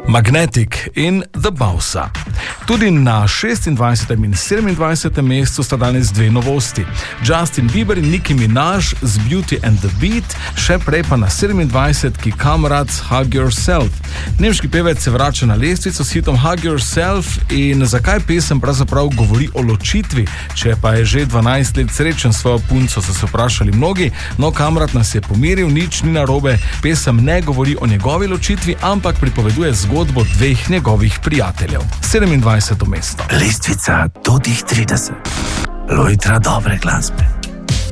Magnetic in The Bossa. Tudi na 26. in 27. mestu sta danes dve novosti. Justin Bieber in Nicki Minaj z Beauty and the Beat, še prej pa na 27. Kamrats Hug Yourself. Nemški pevec se vrača na lestvico s hitom Hug Yourself in zakaj pesem pravzaprav govori o ločitvi, če pa je že 12 let srečen s svojo punco, so se vprašali mnogi. No, Kamrat nas je pomiril, nič ni narobe, pesem ne govori o njegovi ločitvi, ampak pripoveduje zgodbo dveh njegovih prijateljev. 27. mesto. Lestvica do tih 30. Lojtra dobre glasbe.